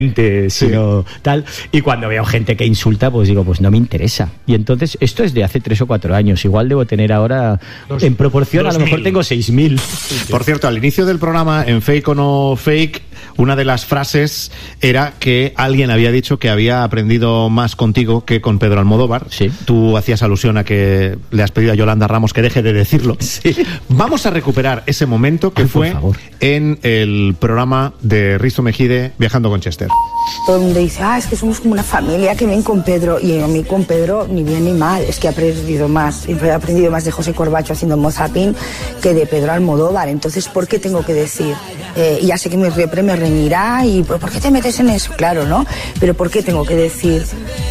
sino tal, y cuando veo gente que insulta, pues digo, pues no me interesa. Y entonces, esto es de hace 3 o 4 años, igual debo tener ahora, en proporción, 2000. A lo mejor tengo 6.000. Por cierto, al inicio del programa, en Fake o No Fake, una de las frases era que alguien había dicho que había aprendido más contigo que con Pedro Almodóvar. Sí. Tú hacías alusión a que le has pedido a Yolanda Ramos que deje de decirlo. Sí. Vamos a recuperar ese momento que fue en el programa de Risto Mejide, Viajando con Chester. Todo el mundo dice, es que somos como una familia, que bien con Pedro. Y a mí con Pedro ni bien ni mal, es que he aprendido más de José Corbacho haciendo Mozapín que de Pedro Almodóvar. Entonces, ¿por qué tengo que decir? Y ya sé que mi repre me reñirá y ¿por qué te metes en eso? Claro, ¿no? Pero ¿por qué tengo que decir,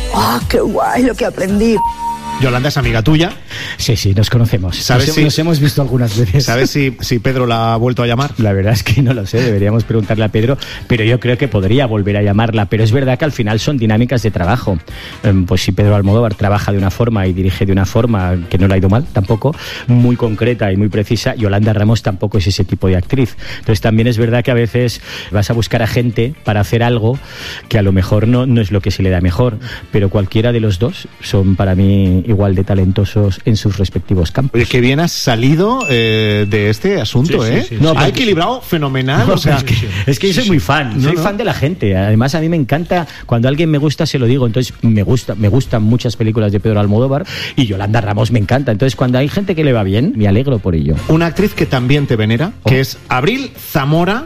qué guay lo que aprendí? Yolanda es amiga tuya. Sí, nos conocemos. Nos hemos visto algunas veces. ¿Sabes si Pedro la ha vuelto a llamar? La verdad es que no lo sé, deberíamos preguntarle a Pedro, pero yo creo que podría volver a llamarla. Pero es verdad que al final son dinámicas de trabajo. Pues si Pedro Almodóvar trabaja de una forma y dirige de una forma, que no le ha ido mal tampoco, muy concreta y muy precisa, Yolanda Ramos tampoco es ese tipo de actriz. Entonces también es verdad que a veces vas a buscar a gente para hacer algo que a lo mejor no es lo que se le da mejor, pero cualquiera de los dos son para mí igual de talentosos en sus respectivos campos. Oye, qué bien has salido de este asunto, sí. No, ha equilibrado fenomenal. No, o sea, es que yo soy muy fan, soy fan de la gente. Además, a mí me encanta, cuando alguien me gusta, se lo digo. Entonces, me gustan muchas películas de Pedro Almodóvar y Yolanda Ramos me encanta. Entonces, cuando hay gente que le va bien, me alegro por ello. Una actriz que también te venera, que es Abril Zamora,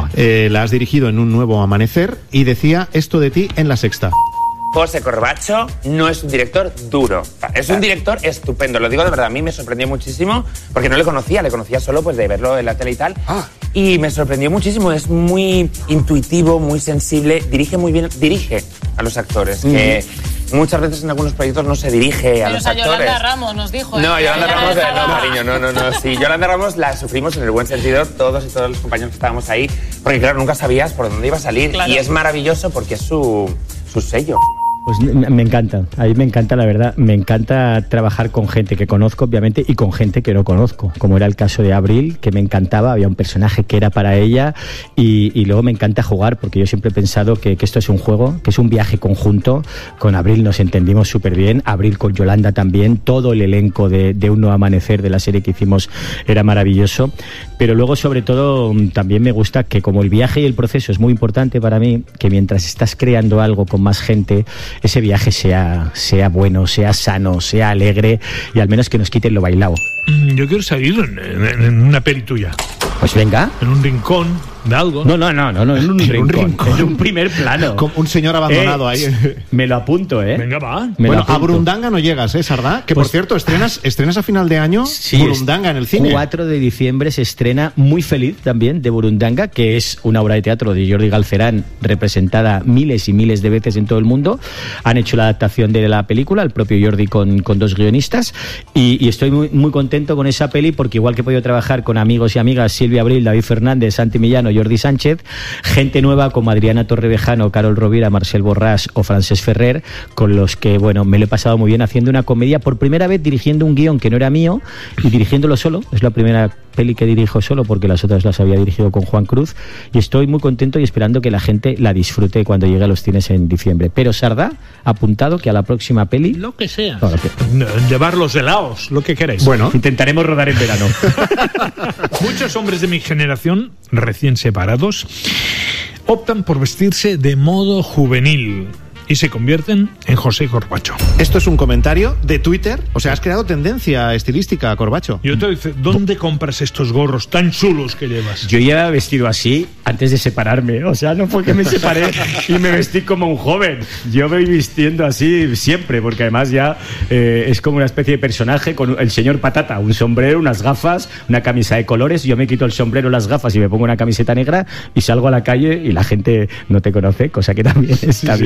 la has dirigido en Un Nuevo Amanecer y decía esto de ti en La Sexta. José Corbacho no es un director duro, es un director estupendo, lo digo de verdad, a mí me sorprendió muchísimo porque no le conocía solo pues de verlo en la tele y tal, y me sorprendió muchísimo, es muy intuitivo, muy sensible, dirige muy bien, dirige a los actores, que muchas veces en algunos proyectos no se dirige a los actores. Yolanda Ramos nos dijo. No, Yolanda Ramos, no, cariño, no. Sí, Yolanda Ramos la sufrimos en el buen sentido, todos los compañeros que estábamos ahí, porque claro, nunca sabías por dónde iba a salir, claro. Y es maravilloso porque es su sello. Pues me encanta, a mí me encanta, la verdad, me encanta trabajar con gente que conozco, obviamente, y con gente que no conozco, como era el caso de Abril, que me encantaba, había un personaje que era para ella, y luego me encanta jugar, porque yo siempre he pensado que esto es un juego, que es un viaje conjunto. Con Abril nos entendimos súper bien, Abril con Yolanda también, todo el elenco de Un Nuevo Amanecer, de la serie que hicimos, era maravilloso, pero luego sobre todo también me gusta que como el viaje y el proceso es muy importante para mí, que mientras estás creando algo con más gente, ese viaje sea bueno, sea sano, sea alegre y al menos que nos quiten lo bailado. Yo quiero salir en una peli tuya. Pues venga. En un rincón de algo. No, en un rincón. En un primer plano. Con un señor abandonado ahí. Me lo apunto, Venga, va. Bueno, a Burundanga no llegas, Sardá. Que pues, por cierto, estrenas a final de año Burundanga en el cine. 4 de diciembre se estrena Muy Feliz también, de Burundanga, que es una obra de teatro de Jordi Galcerán, representada miles y miles de veces en todo el mundo. Han hecho la adaptación de la película, el propio Jordi con 2 guionistas. Y estoy muy, muy contento con esa peli, porque igual que he podido trabajar con amigos y amigas, Silvia Abril, David Fernández, Santi Millano, Jordi Sánchez, gente nueva como Adriana Torrevejano, Carol Rovira, Marcel Borràs o Francesc Ferrer, con los que, me lo he pasado muy bien haciendo una comedia, por primera vez dirigiendo un guión que no era mío y dirigiéndolo solo. Es la primera peli que dirijo solo, porque las otras las había dirigido con Juan Cruz, y estoy muy contento y esperando que la gente la disfrute cuando llegue a los cines en diciembre. Pero Sardá, apuntado que a la próxima peli... Lo que sea. Llevar los helados, lo que queráis. Bueno, intentaremos rodar en verano. Muchos hombres de mi generación, recién separados, optan por vestirse de modo juvenil y se convierten en José Corbacho. Esto es un comentario de Twitter. O sea, has creado tendencia estilística, Corbacho. Y otro dice, ¿dónde compras estos gorros tan chulos que llevas? Yo llevaba vestido así antes de separarme. O sea, no fue que me separé y me vestí como un joven. Yo me voy vistiendo así siempre, porque además ya es como una especie de personaje con el señor Patata, un sombrero, unas gafas, una camisa de colores. Yo me quito el sombrero, las gafas y me pongo una camiseta negra y salgo a la calle y la gente no te conoce, cosa que también está bien. Sí.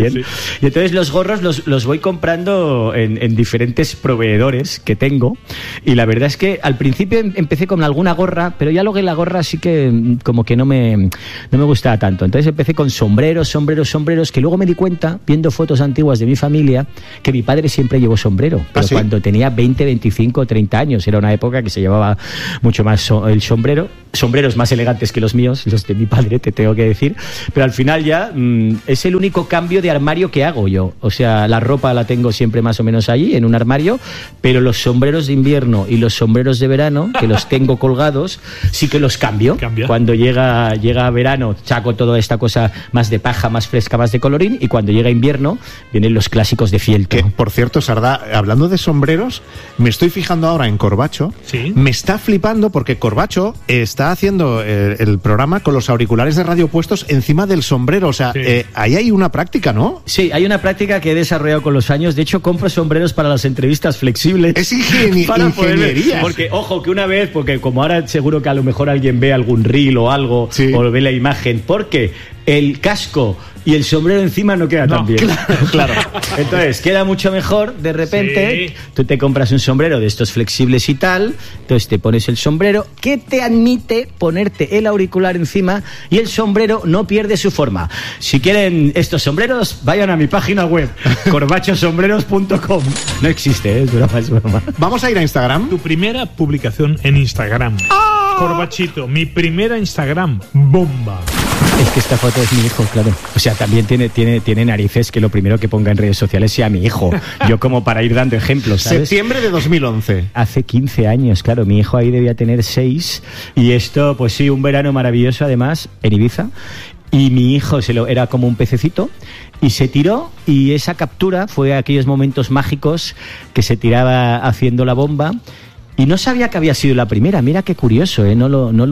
Y entonces los gorros los voy comprando en diferentes proveedores que tengo. Y la verdad es que al principio empecé con alguna gorra, pero ya luego la gorra sí que como que no me gustaba tanto. Entonces empecé con sombreros, que luego me di cuenta, viendo fotos antiguas de mi familia, que mi padre siempre llevó sombrero. Pero ¿sí? Cuando tenía 20, 25, 30 años. Era una época que se llevaba mucho más el sombrero. Sombreros más elegantes que los míos, los de mi padre, te tengo que decir. Pero al final ya es el único cambio de armario que hago yo. O sea, la ropa la tengo siempre más o menos allí, en un armario, pero los sombreros de invierno y los sombreros de verano, que los tengo colgados, sí que los cambio. Cambia. Cuando llega verano, saco toda esta cosa más de paja, más fresca, más de colorín, y cuando llega invierno, vienen los clásicos de fieltro. Que, por cierto, Sardá, hablando de sombreros, me estoy fijando ahora en Corbacho. Sí. Me está flipando porque Corbacho está haciendo el programa con los auriculares de radio puestos encima del sombrero. O sea, Sí. Ahí hay una práctica, ¿no? Sí, hay una práctica que he desarrollado con los años. De hecho, compro sombreros para las entrevistas flexibles. Es Para poder ver. ingeniería. Porque, ojo, que una vez, porque como ahora seguro que a lo mejor alguien ve algún reel o algo, Sí. o ve la imagen, porque el casco y el sombrero encima no queda tan bien. Claro. Entonces, queda mucho mejor, de repente, Sí. tú te compras un sombrero de estos flexibles y tal, entonces te pones el sombrero, que te admite ponerte el auricular encima y el sombrero no pierde su forma. Si quieren estos sombreros, vayan a mi página web, corbachosombreros.com. No existe, es broma, es broma. Vamos a ir a Instagram. Tu primera publicación en Instagram. Corbachito, mi primera Instagram, bomba. Es que esta foto es mi hijo, claro. O sea, también tiene narices que lo primero que ponga en redes sociales sea mi hijo. Yo como para ir dando ejemplos, ¿sabes? Septiembre de 2011. Hace 15 años, claro. Mi hijo ahí debía tener 6. Y esto, pues sí, un verano maravilloso además, en Ibiza. Y mi hijo era como un pececito y se tiró, y esa captura fue aquellos momentos mágicos que se tiraba haciendo la bomba. Y no sabía que había sido la primera. Mira qué curioso, ¿eh? No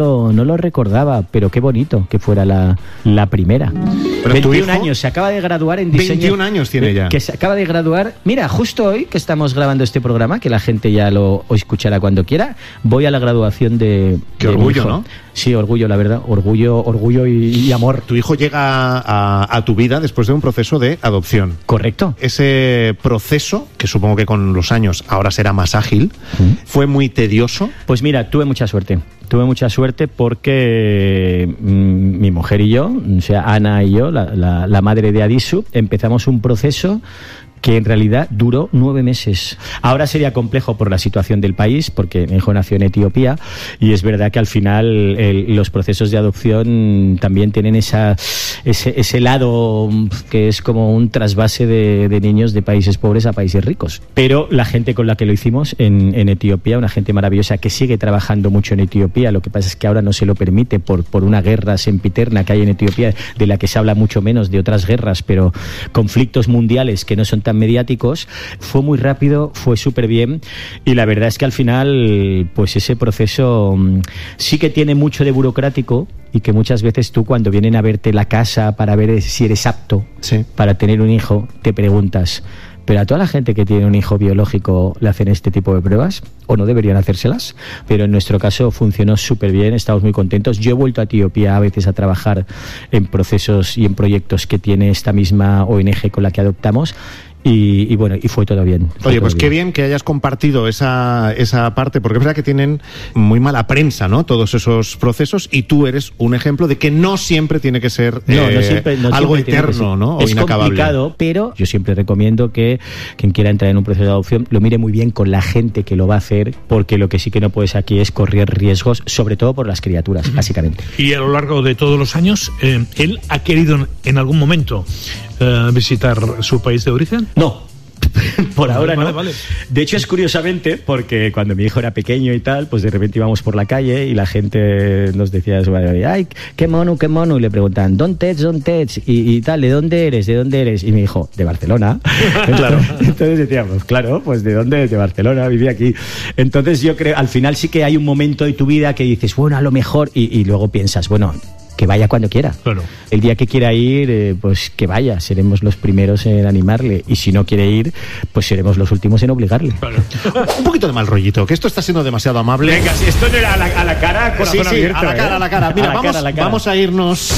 lo recordaba, pero qué bonito que fuera la primera. Pero 21 tu hijo, años, se acaba de graduar en diseño. 21 años tiene ya. Que se acaba de graduar. Mira, justo hoy que estamos grabando este programa, que la gente ya lo escuchará cuando quiera, voy a la graduación de Qué de mi orgullo, hijo. ¿no? Sí, orgullo, la verdad. Orgullo y amor. Tu hijo llega a tu vida después de un proceso de adopción. Correcto. Ese proceso, que supongo que con los años ahora será más ágil, fue muy tedioso. Pues mira, tuve mucha suerte. Tuve mucha suerte porque mi mujer y yo, o sea, Ana y yo, la madre de Adisu, empezamos un proceso que en realidad duró 9 meses. Ahora sería complejo por la situación del país, porque mi hijo nació en Etiopía, y es verdad que al final los procesos de adopción también tienen ese lado que es como un trasvase de niños de países pobres a países ricos. Pero la gente con la que lo hicimos en Etiopía, una gente maravillosa que sigue trabajando mucho en Etiopía, lo que pasa es que ahora no se lo permite por una guerra sempiterna que hay en Etiopía, de la que se habla mucho menos de otras guerras, pero conflictos mundiales que no son tan mediáticos. Fue muy rápido, fue súper bien, y la verdad es que al final pues ese proceso sí que tiene mucho de burocrático, y que muchas veces tú, cuando vienen a verte la casa para ver si eres apto Sí. para tener un hijo, te preguntas, ¿pero a toda la gente que tiene un hijo biológico le hacen este tipo de pruebas? ¿O no deberían hacérselas? Pero en nuestro caso funcionó súper bien, estamos muy contentos. Yo he vuelto a Etiopía a veces a trabajar en procesos y en proyectos que tiene esta misma ONG con la que adoptamos, y bueno, y fue todo bien. Oye, pues qué bien que hayas compartido esa parte, porque es verdad que tienen muy mala prensa, ¿no? Todos esos procesos, y tú eres un ejemplo de que no siempre tiene que ser no algo siempre tiene que eterno, ser. ¿no? O es inacabable. complicado, pero yo siempre recomiendo que quien quiera entrar en un proceso de adopción lo mire muy bien con la gente que lo va a hacer, porque lo que sí que no puedes aquí es correr riesgos, sobre todo por las criaturas, básicamente. Y a lo largo de todos los años, ¿él ha querido en algún momento visitar su país de origen? No. Por ahora Vale, no. vale. De hecho, es curiosamente porque cuando mi hijo era pequeño y tal, pues de repente íbamos por la calle y la gente nos decía a su madre, ay, qué mono, y le preguntan, ¿dónde ets? Y tal, ¿de dónde eres? Y mi hijo, de Barcelona. Claro. Entonces decíamos, claro, pues ¿de dónde eres? De Barcelona, viví aquí. Entonces yo creo, al final sí que hay un momento de tu vida que dices, bueno, a lo mejor, y luego piensas, bueno, que vaya cuando quiera. Claro. El día que quiera ir, pues que vaya, seremos los primeros en animarle, y si no quiere ir, pues seremos los últimos en obligarle. Claro. Un poquito de mal rollito, que esto está siendo demasiado amable. Venga, si esto no era a la cara, corazón Sí, abierto. a la cara. Mira, a la cara. vamos a irnos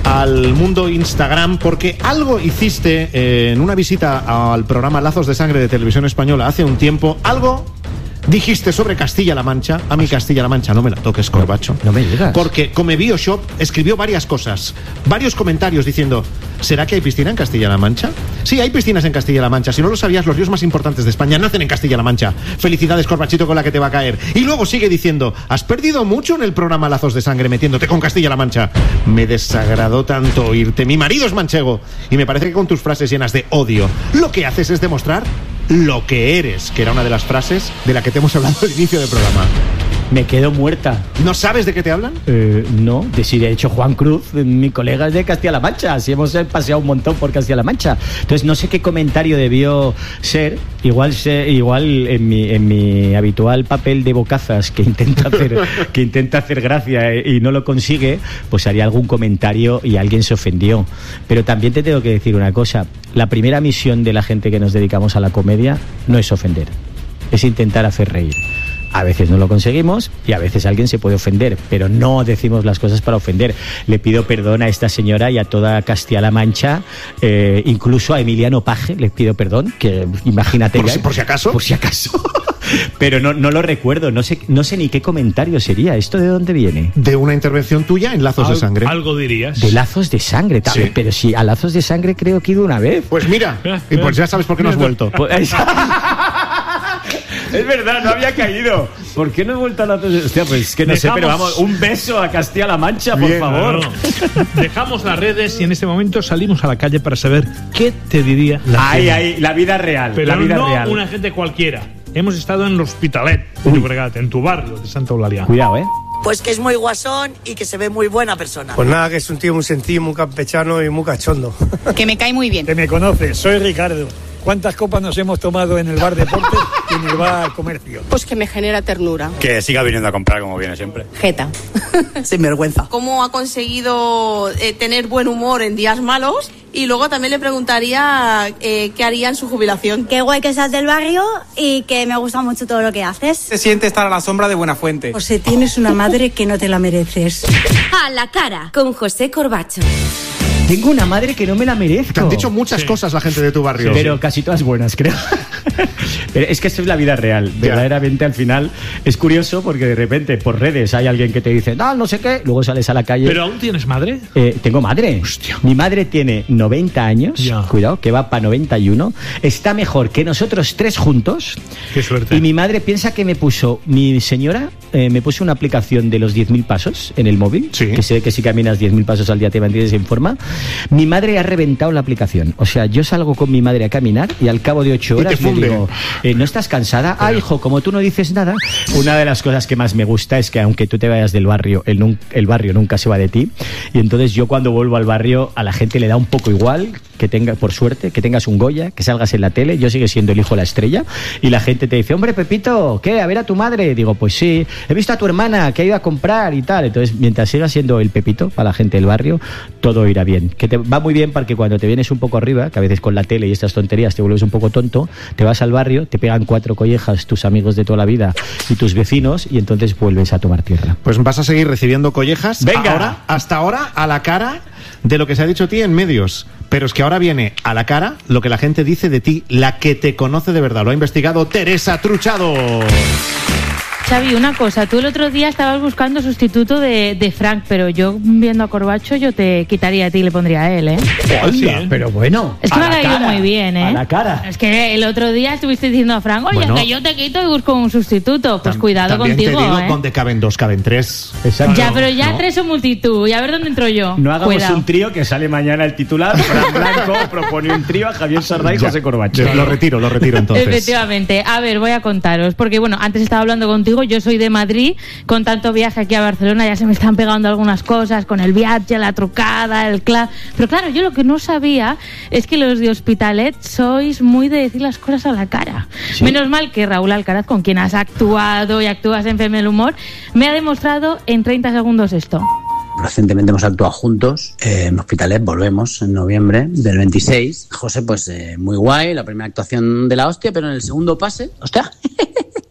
al mundo Instagram, porque algo hiciste en una visita al programa Lazos de Sangre de Televisión Española hace un tiempo, algo dijiste sobre Castilla-La Mancha. A mí Castilla-La Mancha no me la toques, Corbacho. No me digas. Porque Come Bioshop escribió varias cosas, varios comentarios diciendo: ¿será que hay piscina en Castilla-La Mancha? Sí, hay piscinas en Castilla-La Mancha. Si no lo sabías, los ríos más importantes de España nacen en Castilla-La Mancha. Felicidades, Corbachito, con la que te va a caer. Y luego sigue diciendo: has perdido mucho en el programa Lazos de Sangre metiéndote con Castilla-La Mancha. Me desagradó tanto oírte. Mi marido es manchego y me parece que con tus frases llenas de odio lo que haces es demostrar lo que eres, que era una de las frases de la que te hemos hablado al inicio del programa. Me quedo muerta. ¿No sabes de qué te hablan? No, de si de hecho Juan Cruz, mi colega, es de Castilla-La Mancha. Si hemos paseado un montón por Castilla-La Mancha. Entonces no sé qué comentario debió ser. Igual en mi habitual papel de bocazas que intenta hacer gracia y no lo consigue, pues haría algún comentario y alguien se ofendió. Pero también te tengo que decir una cosa: la primera misión de la gente que nos dedicamos a la comedia no es ofender, es intentar hacer reír. A veces no lo conseguimos y a veces alguien se puede ofender, pero no decimos las cosas para ofender. Le pido perdón a esta señora y a toda Castilla-La Mancha, incluso a Emiliano Paje le pido perdón, que imagínate... ¿Por si acaso? Por si acaso. Pero no lo recuerdo, no sé ni qué comentario sería. ¿Esto de dónde viene? De una intervención tuya en Lazos de Sangre. Algo dirías. De Lazos de Sangre, también, sí. Pero si a Lazos de Sangre creo que he ido una vez. Pues mira, y pues ya sabes por qué no has vuelto. Es verdad, no había caído. ¿Por qué no he vuelto a Lazos de Sangre? Hostia, pues que no sé, pero vamos, un beso a Castilla-La Mancha, por favor. No. Dejamos las redes y en este momento salimos a la calle para saber qué te diría la gente. La vida real. Pero la vida no real. Una gente cualquiera. Hemos estado en l'Hospitalet de Llobregat, en tu barrio de Santa Eulalia. Cuidado, Pues que es muy guasón y que se ve muy buena persona. Pues nada, que es un tío muy sencillo, muy campechano y muy cachondo. Que me cae muy bien. Que me conoces, soy Ricardo. ¿Cuántas copas nos hemos tomado en el bar Deportes y en el bar Comercio? Pues que me genera ternura. Que siga viniendo a comprar como viene siempre. Jeta. Sin vergüenza. ¿Cómo ha conseguido tener buen humor en días malos? Y luego también le preguntaría qué haría en su jubilación. Qué guay que seas del barrio y que me gusta mucho todo lo que haces. Se siente estar a la sombra de Buenafuente. José, tienes una madre que no te la mereces. A la cara, con José Corbacho. Tengo una madre que no me la merezco. Te han dicho muchas cosas la gente de tu barrio. Pero casi todas buenas, creo. Pero es que esto es la vida real. Verdaderamente, al final, es curioso porque de repente por redes hay alguien que te dice, no sé qué, luego sales a la calle. ¿Pero aún tienes madre? Tengo madre. Hostia. Mi madre tiene 90 años. Ya. Cuidado, que va para 91. Está mejor que nosotros tres juntos. Qué suerte. Y mi madre piensa que mi señora me puso una aplicación de los 10.000 pasos en el móvil. Sí. Que sé que si caminas 10.000 pasos al día te mantienes en forma. Mi madre ha reventado la aplicación. O sea, yo salgo con mi madre a caminar y al cabo de 8 horas le digo, ¿no estás cansada? Ah, hijo, como tú no dices nada. Una de las cosas que más me gusta es que aunque tú te vayas del barrio, el barrio nunca se va de ti. Y entonces yo cuando vuelvo al barrio, a la gente le da un poco igual que tenga, por suerte, que tengas un Goya, que salgas en la tele. Yo sigo siendo el hijo de la estrella. Y la gente te dice, hombre, Pepito, ¿qué? A ver a tu madre. Digo, pues sí, he visto a tu hermana que ha ido a comprar y tal. Entonces, mientras sigas siendo el Pepito para la gente del barrio, todo irá bien. Que te va muy bien porque cuando te vienes un poco arriba, que a veces con la tele y estas tonterías te vuelves un poco tonto, te vas al barrio, te pegan 4 collejas tus amigos de toda la vida y tus vecinos y entonces vuelves a tomar tierra. Pues vas a seguir recibiendo collejas. Venga. Hasta ahora a la cara de lo que se ha dicho a ti en medios. Pero es que ahora viene a la cara lo que la gente dice de ti, la que te conoce de verdad. Lo ha investigado Teresa Truchado. Xavi, una cosa, tú el otro día estabas buscando sustituto de Frank, pero yo viendo a Corbacho yo te quitaría a ti y le pondría a él, ¿eh? Sí, pero bueno. Es que me ha caído muy bien, ¿eh? A la cara. Es que el otro día estuviste diciendo a Frank, oye, bueno, que yo te quito y busco un sustituto. Pues cuidado contigo, te digo, ¿eh? donde caben 2, caben 3. Exacto. Ya, pero ya 3 son multitud. Y a ver dónde entro yo. No hagamos Cuidado. un trío que sale mañana el titular. Fran Blanco propone un trío a Javier Sardá y José Corbacho. Lo retiro entonces. Efectivamente. A ver, voy a contaros. Porque bueno, antes estaba hablando contigo, yo soy de Madrid. Con tanto viaje aquí a Barcelona ya se me están pegando algunas cosas con el viaje, la trucada, el club. Pero claro, yo lo que no sabía es que los de Hospitalet sois muy de decir las cosas a la cara. ¿Sí? Menos mal que Raúl Alcaraz, con quien has actuado y actúas en FM El Humor, me ha demostrado en 30 segundos esto. Recientemente hemos actuado juntos en Hospitalet, volvemos en noviembre del 26. José, pues muy guay, la primera actuación de la hostia, pero en el segundo pase, hostia,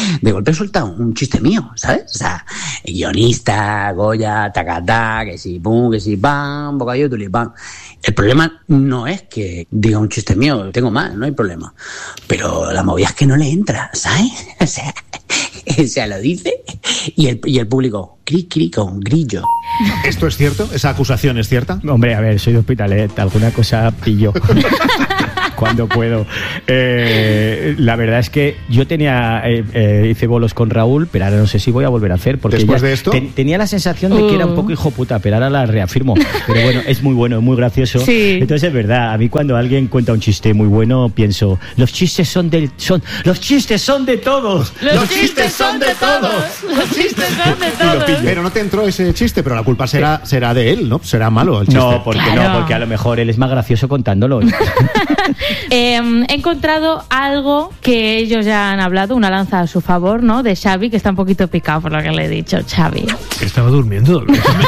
de golpe suelta un chiste mío, ¿sabes? O sea, guionista, Goya, tacatá, que si pum, que si pam, bocadillo, tulipán. El problema no es que diga un chiste mío, tengo más, no hay problema. Pero la movida es que no le entra, ¿sabes? O sea, lo dice y el público, cri, con grillo. ¿Esto es cierto? ¿Esa acusación es cierta? Hombre, a ver, soy de Hospitalet, alguna cosa pillo. Cuando puedo. La verdad es que yo hice bolos con Raúl, pero ahora no sé si voy a volver a hacer. Porque ¿después de esto? Tenía la sensación de que era un poco hijo puta, pero ahora la reafirmo. Pero bueno, es muy bueno, es muy gracioso. Sí. Entonces es verdad, a mí cuando alguien cuenta un chiste muy bueno, pienso, los chistes son de todos. Los chistes son de todos. Los chistes son de todos. Pero no te entró ese chiste, pero la culpa será de él, ¿no? Será malo el chiste. No, porque a lo mejor él es más gracioso contándolo. He encontrado algo que ellos ya han hablado, una lanza a su favor, ¿no? De Xavi, que está un poquito picado por lo que le he dicho, Xavi. Estaba durmiendo.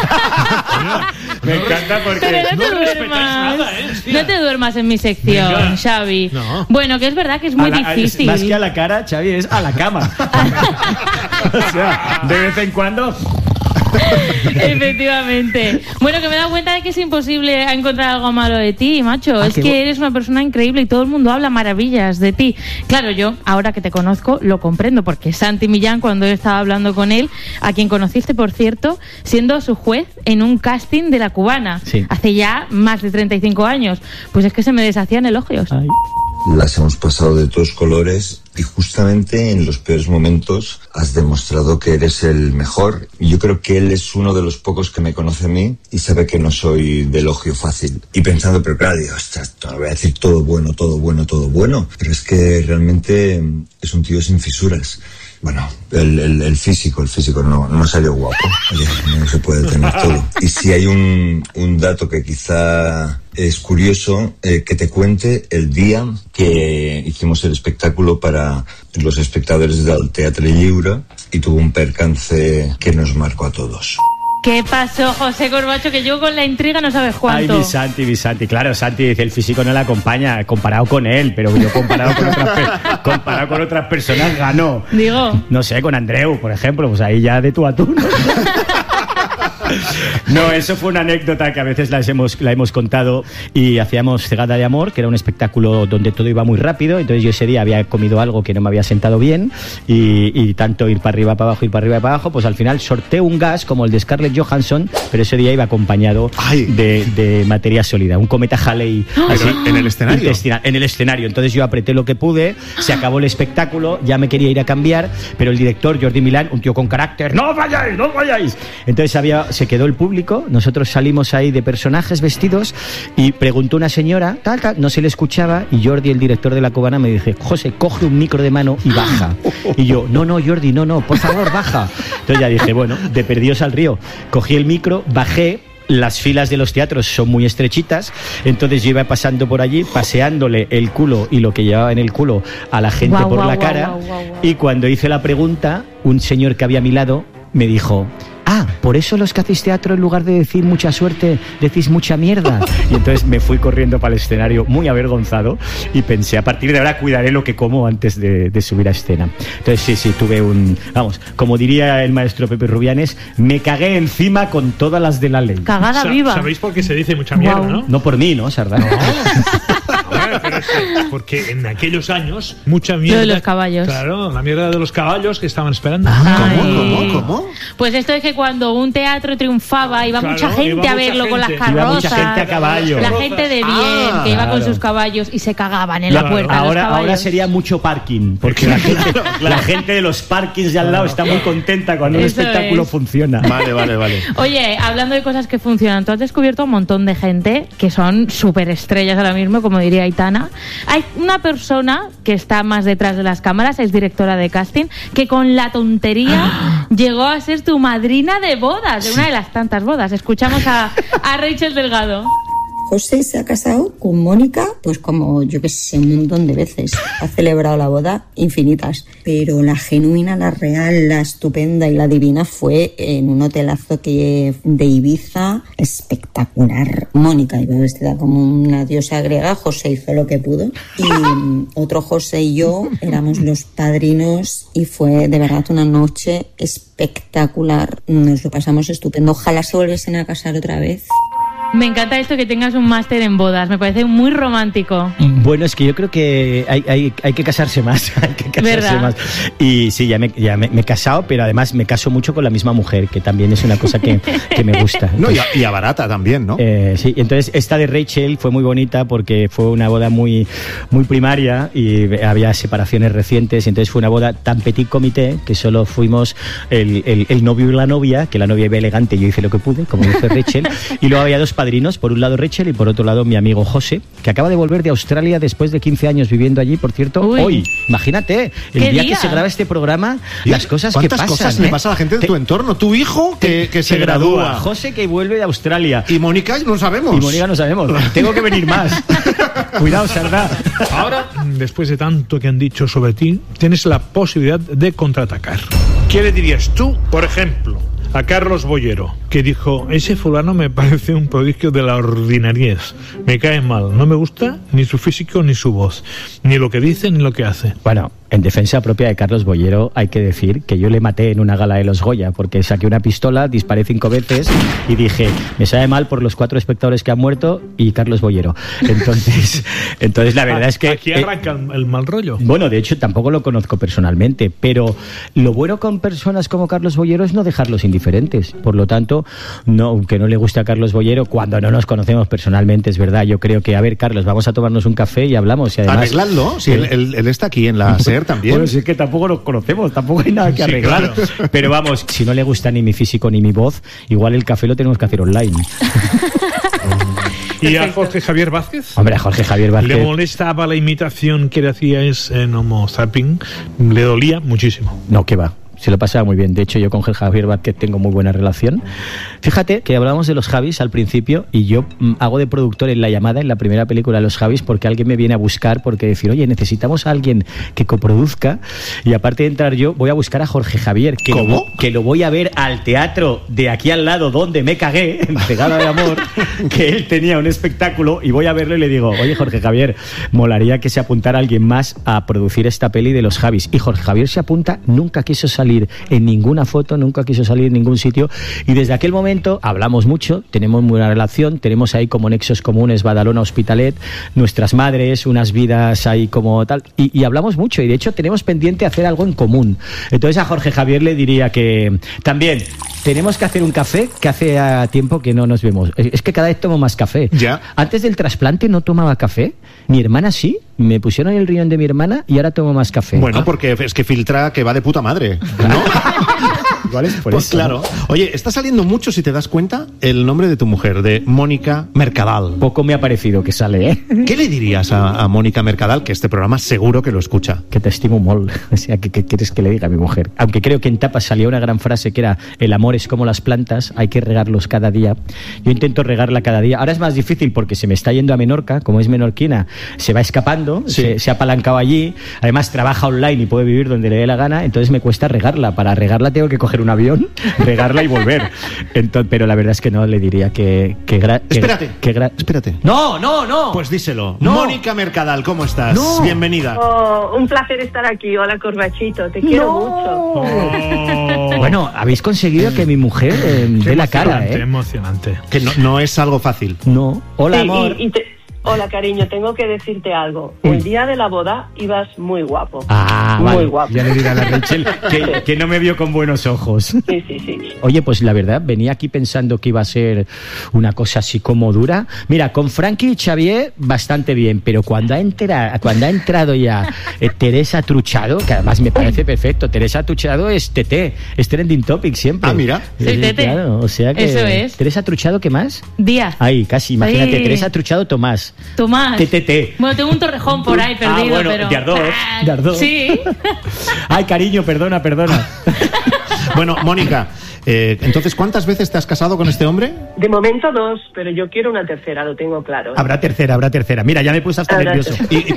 Me encanta porque pero no te duermas. Nada, no te duermas en mi sección, venga, Xavi. No. Bueno, que es verdad que es muy difícil. Más que a la cara, Xavi, es a la cama. O sea, de vez en cuando... Efectivamente. Bueno, que me he dado cuenta de que es imposible encontrar algo malo de ti, macho. Es que eres una persona increíble y todo el mundo habla maravillas de ti. Claro, yo, ahora que te conozco, lo comprendo, porque Santi Millán, cuando yo estaba hablando con él, a quien conociste, por cierto, siendo su juez en un casting de La Cubana, hace ya más de 35 años, pues es que se me deshacían elogios. Ay. Las hemos pasado de todos colores y justamente en los peores momentos has demostrado que eres el mejor. Yo creo que él es uno de los pocos que me conoce a mí y sabe que no soy de elogio fácil. Y pensando, pero claro, digo, no voy a decir todo bueno, pero es que realmente es un tío sin fisuras. Bueno, el físico no salió guapo. Oye, no se puede tener todo. Y si hay un dato que quizá es curioso, que te cuente el día que hicimos el espectáculo para los espectadores del Teatre Lliure y tuvo un percance que nos marcó a todos. ¿Qué pasó, José Corbacho? Que yo con la intriga no sabes cuánto. Ay, mi Santi. Claro, Santi dice, el físico no le acompaña, comparado con él, pero yo comparado con otras personas ganó. Digo. No sé, con Andreu, por ejemplo, pues ahí ya de tú a tú, ¿no? No, eso fue una anécdota que a veces la hemos contado y hacíamos Cegada de Amor, que era un espectáculo donde todo iba muy rápido, entonces yo ese día había comido algo que no me había sentado bien y tanto ir para arriba, para abajo, pues al final sorteé un gas como el de Scarlett Johansson, pero ese día iba acompañado de materia sólida, un cometa Halley. Así, ¿en el escenario? En el escenario, entonces yo apreté lo que pude, se acabó el espectáculo, ya me quería ir a cambiar, pero el director, Jordi Milán, un tío con carácter, ¡no vayáis! Entonces se quedó el público, nosotros salimos ahí de personajes vestidos y preguntó una señora, tal, no se le escuchaba y Jordi, el director de La Cubana, me dice, José, coge un micro de mano y baja. Y yo, no, Jordi, no, por favor, baja. Entonces ya dije, bueno, de perdidos al río. Cogí el micro, bajé. Las filas de los teatros son muy estrechitas, entonces yo iba pasando por allí, paseándole el culo y lo que llevaba en el culo a la gente por la cara. Y cuando hice la pregunta, un señor que había a mi lado me dijo, por eso los que hacéis teatro, en lugar de decir mucha suerte, decís mucha mierda. Y entonces me fui corriendo para el escenario muy avergonzado y pensé, a partir de ahora cuidaré lo que como antes de subir a escena. Entonces sí, tuve como diría el maestro Pepe Rubianes, me cagué encima con todas las de la ley. Cagada viva. ¿Sabéis por qué se dice mucha mierda, no? No por mí, ¿no, Sardá? No. Pero es que, porque en aquellos años mucha mierda. Lo de los caballos. Claro, la mierda de los caballos que estaban esperando. ¿Cómo? Pues esto es que cuando un teatro triunfaba iba mucha gente a verlo con las carrozas. Iba mucha gente a caballo. La gente de bien, que iba con sus caballos y se cagaban en la puerta. Ahora sería mucho parking, porque la gente de los parkings de al lado está muy contenta cuando un espectáculo funciona. Vale. Oye, hablando de cosas que funcionan, tú has descubierto a un montón de gente que son súper estrellas ahora mismo, como diría Aitana. Hay una persona que está más detrás de las cámaras, es directora de casting, que con la tontería llegó a ser tu madrina de bodas, de una de las tantas bodas. Escuchamos a Rachel Delgado. José se ha casado con Mónica, pues como yo que sé, un montón de veces. Ha celebrado la boda infinitas. Pero la genuina, la real, la estupenda y la divina fue en un hotelazo de Ibiza, espectacular. Mónica iba vestida como una diosa griega, José hizo lo que pudo. Y otro José y yo éramos los padrinos y fue de verdad una noche espectacular. Nos lo pasamos estupendo. Ojalá se volviesen a casar otra vez. Me encanta esto que tengas un máster en bodas, me parece muy romántico. Bueno, es que yo creo que hay que casarse más, hay que casarse ¿verdad? más. Y sí, ya me he casado, pero además me caso mucho con la misma mujer, que también es una cosa que me gusta. No, y a barata también, ¿no? Sí, entonces esta de Rachel fue muy bonita porque fue una boda muy, muy primaria y había separaciones recientes, y entonces fue una boda tan petit comité que solo fuimos el novio y la novia, que la novia iba elegante y yo hice lo que pude, como dice Rachel, y luego había dos padrinos, por un lado Rachel y por otro lado mi amigo José, que acaba de volver de Australia después de 15 años viviendo allí, por cierto. Uy. Hoy, imagínate, el día que se graba este programa, las cosas que pasan. ¿Cuántas cosas le pasa a la gente de tu entorno? Tu hijo que se gradúa. José que vuelve de Australia. Y Mónica no sabemos. Tengo que venir más. Cuidado, Sardá. Ahora, después de tanto que han dicho sobre ti, tienes la posibilidad de contraatacar. ¿Qué le dirías tú, por ejemplo, a Carlos Bollero, que dijo: ese fulano me parece un prodigio de la ordinariez, me cae mal, no me gusta ni su físico ni su voz, ni lo que dice ni lo que hace? Bueno, en defensa propia de Carlos Bollero hay que decir que yo le maté en una gala de los Goya, porque saqué una pistola, disparé 5 veces y dije: me sabe mal por los 4 espectadores que han muerto y Carlos Bollero. Entonces la verdad es que aquí arranca el mal rollo. Bueno, de hecho tampoco lo conozco personalmente, pero lo bueno con personas como Carlos Bollero es no dejarlos indiferentes. Por lo tanto, no, aunque no le guste a Carlos Bollero, cuando no nos conocemos personalmente, es verdad, yo creo que, a ver, Carlos, vamos a tomarnos un café y hablamos. Y además, arregladlo, si él está aquí en la SER también. Bueno, si es que tampoco nos conocemos, tampoco hay nada que arreglar. Sí, claro. Pero vamos, si no le gusta ni mi físico ni mi voz, igual el café lo tenemos que hacer online. ¿Y a Jorge Javier Vázquez? Hombre, a Jorge Javier Vázquez. ¿Le molestaba la imitación que le hacíais en Homo Zapping? ¿Le dolía muchísimo? No, que va. Se lo pasaba muy bien. De hecho, yo con Javier Vázquez tengo muy buena relación. Fíjate que hablábamos de los Javis al principio y yo hago de productor en la llamada, en la primera película de los Javis, porque alguien me viene a buscar, porque decir, oye, necesitamos a alguien que coproduzca, y aparte de entrar yo, voy a buscar a Jorge Javier, que lo voy a ver al teatro de aquí al lado donde me cagué, en Pegada de Amor, que él tenía un espectáculo, y voy a verlo y le digo, oye, Jorge Javier, molaría que se apuntara alguien más a producir esta peli de los Javis. Y Jorge Javier se apunta, nunca quiso salir en ninguna foto, nunca quiso salir en ningún sitio, y desde aquel momento hablamos mucho, tenemos muy buena relación, tenemos ahí como nexos comunes Badalona, Hospitalet, nuestras madres, unas vidas ahí como tal, y hablamos mucho, y de hecho tenemos pendiente hacer algo en común. Entonces a Jorge Javier le diría que también tenemos que hacer un café, que hace tiempo que no nos vemos. Es que cada vez tomo más café. ¿Ya? Antes del trasplante no tomaba café, mi hermana sí, me pusieron el riñón de mi hermana y ahora tomo más café. Bueno, porque es que filtra que va de puta madre, ¿no? Igual es por pues eso, claro. ¿no? Oye, está saliendo mucho, si te das cuenta, el nombre de tu mujer, de Mónica Mercadal. Poco me ha parecido que sale, ¿eh? ¿Qué le dirías a Mónica Mercadal, que este programa seguro que lo escucha? Que te estimo molt. O sea, ¿qué quieres que le diga a mi mujer? Aunque creo que en Tapas salía una gran frase que era: el amor es como las plantas, hay que regarlos cada día. Yo intento regarla cada día. Ahora es más difícil porque se me está yendo a Menorca, como es menorquina, se va escapando, sí. se ha apalancado allí, además trabaja online y puede vivir donde le dé la gana, entonces me cuesta regarla. Para regarla tengo que coger un avión, regarla y volver. Entonces, pero la verdad es que no le diría que Espérate. No. Pues díselo. No. Mónica Mercadal, ¿cómo estás? No. Bienvenida. Oh, un placer estar aquí. Hola, Corbachito. Te quiero mucho. Bueno, habéis conseguido que mi mujer dé la cara, ¿eh? Emocionante. Que no es algo fácil. No. Hola, sí, amor. Hola, cariño, tengo que decirte algo. El día de la boda ibas muy guapo. Muy vale. Guapo. Ya le diré a la Rachel que no me vio con buenos ojos. Sí. Oye, pues la verdad, venía aquí pensando que iba a ser una cosa así como dura. Mira, con Frankie y Xavier bastante bien, pero cuando ha entrado ya Teresa Truchado, que además me parece perfecto, Teresa Truchado es TT, es trending topic siempre. Ah, mira. Soy TT. Claro, o sea que... Eso es. Teresa Truchado, ¿qué más? Díaz. Ahí, casi, imagínate, Sí. Teresa Truchado, Tomás. TTT. Bueno, tengo un Torrejón por ahí perdido, bueno, pero... de Ardós. Sí. Ay, cariño, perdona. Bueno, Mónica, Entonces, ¿cuántas veces te has casado con este hombre? De momento 2, pero yo quiero una tercera, lo tengo claro. Habrá tercera. Mira, ya me puse hasta nervioso. Y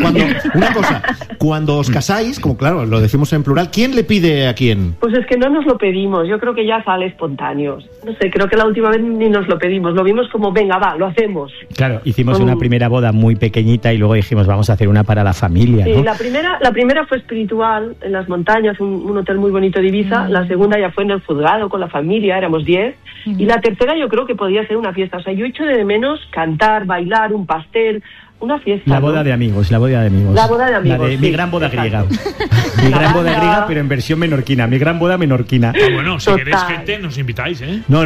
cuando os casáis, como claro, lo decimos en plural, ¿quién le pide a quién? Pues es que no nos lo pedimos, yo creo que ya sale espontáneo. No sé, creo que la última vez ni nos lo pedimos, lo vimos como, venga, va, lo hacemos. Claro, hicimos una primera boda muy pequeñita y luego dijimos, vamos a hacer una para la familia, ¿no? Sí, la primera fue espiritual, en las montañas, un hotel muy bonito de Ibiza. La segunda ya fue en el juzgado con la familia, éramos 10. Y la tercera yo creo que podía ser una fiesta. O sea, yo echo de menos cantar, bailar, un pastel, una fiesta. La boda de amigos. La boda de amigos. Mi gran boda griega. Mi gran boda griega, pero en versión menorquina. Mi gran boda menorquina. Bueno, si queréis gente, nos invitáis, ¿eh? No,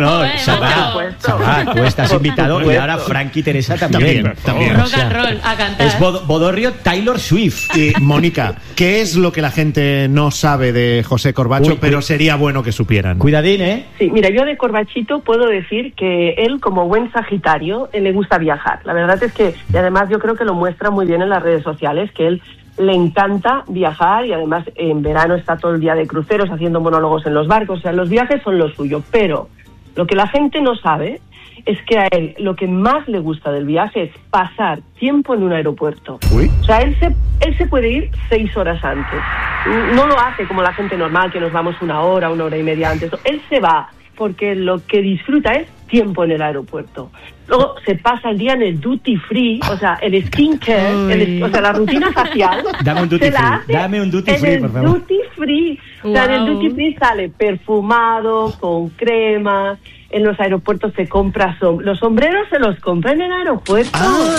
Sabá, tú estás invitado y ahora Frankie y Teresa también. Rock and roll, a cantar. Es bodorrio Taylor Swift. Y Mónica, ¿qué es lo que la gente no sabe de José Corbacho, pero sería bueno que supieran? Cuidadín, ¿eh? Sí, mira, yo de Corbachito puedo decir que él, como buen Sagitario, le gusta viajar. La verdad es que, y además yo creo que lo muestra muy bien en las redes sociales, que él le encanta viajar y además en verano está todo el día de cruceros haciendo monólogos en los barcos. O sea, los viajes son lo suyo, pero lo que la gente no sabe es que a él lo que más le gusta del viaje es pasar tiempo en un aeropuerto. ¿Uy? O sea, él se puede ir 6 horas antes. No lo hace como la gente normal, que nos vamos 1 hora, 1 hora y media antes. Él se va porque lo que disfruta es tiempo en el aeropuerto. Luego se pasa el día en el duty free, o sea, el skincare, o sea, la rutina facial. Dame un duty free, dame un duty free, por favor. En el duty free. O sea, en el duty free sale perfumado, con cremas. En los aeropuertos se compra los sombreros se los compra en el aeropuerto.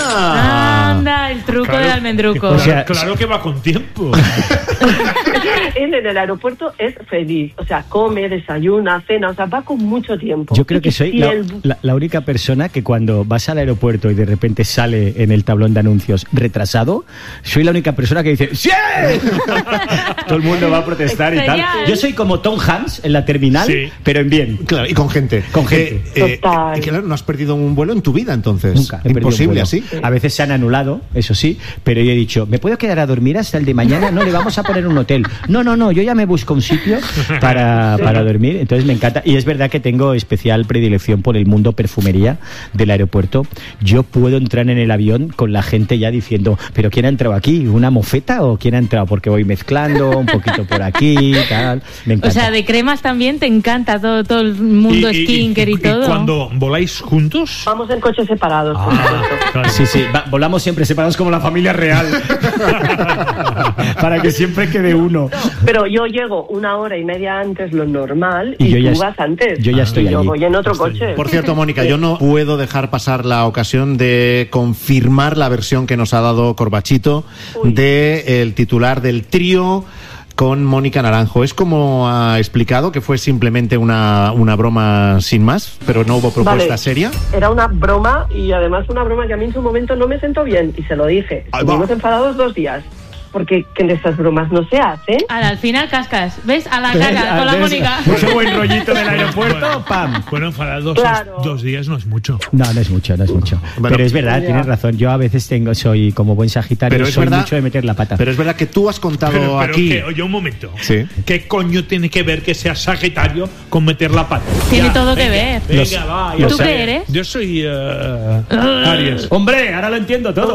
Anda, el truco del almendruco. O sea, claro que va con tiempo. Él en el aeropuerto es feliz, o sea, come, desayuna, cena, o sea, va con mucho tiempo. Yo creo que soy la única persona que cuando vas al aeropuerto y de repente sale en el tablón de anuncios retrasado, soy la única persona que dice ¡sí! Todo el mundo va a protestar y tal. Yo soy como Tom Hanks en la terminal, sí, pero en bien. Claro, y con gente. Total. Claro, no has perdido un vuelo en tu vida, entonces. Nunca. Imposible, así. A veces se han anulado, eso sí, pero yo he dicho, ¿me puedo quedar a dormir hasta el de mañana? No, le vamos a poner un hotel. No, yo ya me busco un sitio para dormir, entonces me encanta. Y es verdad que tengo especial predilección por el mundo perfumería del aeropuerto. Yo puedo entrar en el avión con la gente ya diciendo, ¿pero quién ha entrado aquí? ¿Una mofeta o quién ha entrado? Porque voy mezclando un poquito por aquí, tal. Me encanta. O sea, de cremas también te encanta todo el mundo skincare y todo. ¿Y cuando voláis juntos? Vamos en coches separados. Claro. Sí, volamos siempre separados como la familia real. Para que siempre quede uno. Pero yo llego 1 hora y media antes lo normal y tú vas antes. Yo ya estoy allí. Yo voy en otro coche. Por cierto, Mónica, yo no puedo dejar pasar la ocasión de confirmar la versión que nos ha dado Corbachito del titular del trío con Mónica Naranjo. Es como ha explicado, que fue simplemente una broma sin más, pero no hubo propuesta seria. Era una broma y además una broma que a mí en su momento no me sentó bien y se lo dije. Estuvimos enfadados 2 días. Porque que de estas bromas no se hacen. Al final cascas, ¿ves? A la cara, con la Mónica. Mucho buen rollito del aeropuerto, ¡pam! Bueno, enfadados 2 días no es mucho. No es mucho. Bueno, pero es verdad, tienes razón. Yo a veces soy como buen Sagitario, pero soy mucho de meter la pata. Pero es verdad que tú has contado aquí... Oye, un momento. ¿Sí? ¿Qué coño tiene que ver que sea Sagitario con meter la pata? Tiene todo que ver. Venga, va. ¿Tú qué eres? Yo soy Aries. Hombre, ahora lo entiendo todo.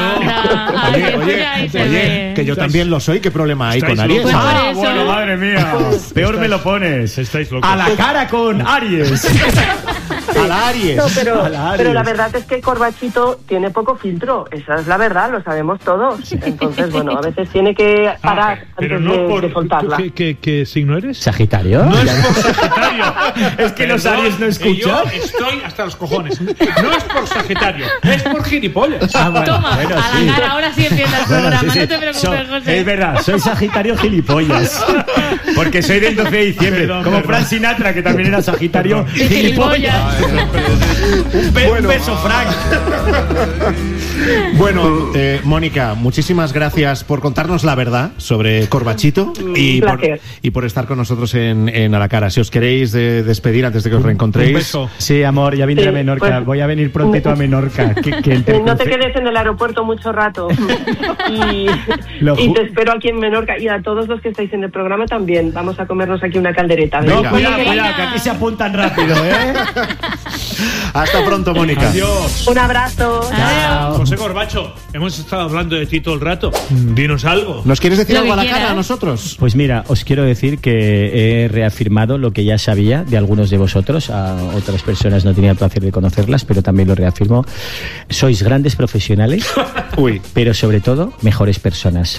Oye, que yo también lo soy. ¿Qué problema hay con Aries? Bueno, madre mía. Peor me lo pones. Estáis locos. A la cara con Aries. A la Aries. No, pero la verdad es que Corbachito tiene poco filtro. Esa es la verdad, lo sabemos todos. Entonces, bueno, a veces tiene que parar antes de soltarla. ¿Qué signo eres? ¿Sagitario? No es por Sagitario. Es que los Aries no escuchan. Yo estoy hasta los cojones. No es por Sagitario, es por gilipollas. Toma, a la cara, ahora sí entiendo el programa. No te preocupes, José. Es verdad, soy Sagitario gilipollas. Porque soy del 12 de diciembre. Como Frank Sinatra, que también era Sagitario gilipollas. Un beso, Frank. Bueno, Mónica, muchísimas gracias por contarnos la verdad sobre Corbachito y por estar con nosotros en A la Cara. Si os queréis despedir antes de que os reencontréis. Un beso. Sí, amor, ya vendré a Menorca. Pues, voy a venir prontito a Menorca. No te quedes en el aeropuerto mucho rato. y te espero aquí en Menorca. Y a todos los que estáis en el programa también. Vamos a comernos aquí una caldereta. No, cuidado, que aquí se apuntan rápido, ¿eh? Hasta pronto, Mónica. Adiós. Un abrazo. Chao. José Corbacho, hemos estado hablando de ti todo el rato. Dinos algo. ¿Nos quieres decir algo a la cara a nosotros? Pues mira, os quiero decir que he reafirmado lo que ya sabía de algunos de vosotros. A otras personas no tenía el placer de conocerlas, pero también lo reafirmo. Sois grandes profesionales, pero sobre todo, mejores personas.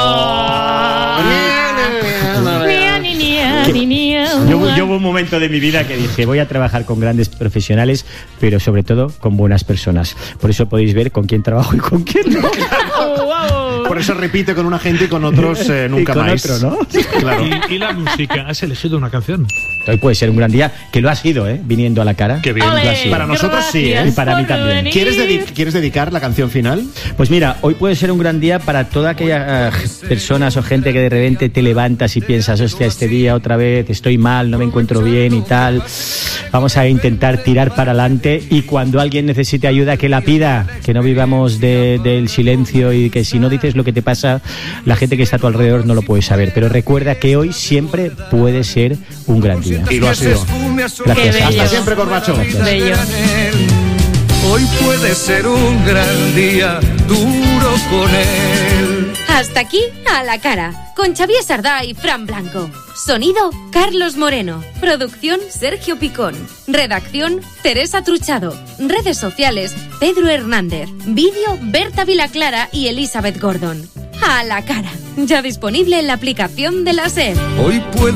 Yo hubo un momento de mi vida que dije, voy a trabajar con grandes profesionales, pero sobre todo con buenas personas. Por eso podéis ver con quién trabajo y con quién no. Por eso repite con una gente y con otros nunca y con más. Otro, ¿no? Claro. ¿Y la música? ¿Has elegido una canción? Hoy puede ser un gran día, que lo ha sido, viniendo a la cara. Qué bien. Para nosotros sí, Y para mí también. ¿Quieres dedicar la canción final? Pues mira, hoy puede ser un gran día para todas aquellas personas o gente que de repente te levantas y piensas, hostia, este día otra vez estoy mal, no me encuentro bien y tal. Vamos a intentar tirar para adelante y cuando alguien necesite ayuda, que la pida, que no vivamos del silencio y que si no dices lo que te pasa, la gente que está a tu alrededor no lo puede saber. Pero recuerda que hoy siempre puede ser un gran día. Y lo ha sido. Gracias. Hasta siempre, Corbacho. Bello. Hoy puede ser un gran día, duro con él. Hasta aquí A la Cara, con Xavier Sardá y Fran Blanco. Sonido, Carlos Moreno. Producción, Sergio Picón. Redacción, Teresa Truchado. Redes sociales, Pedro Hernández. Vídeo, Berta Vilaclara y Elizabeth Gordon. A la Cara, ya disponible en la aplicación de la SER. Hoy puede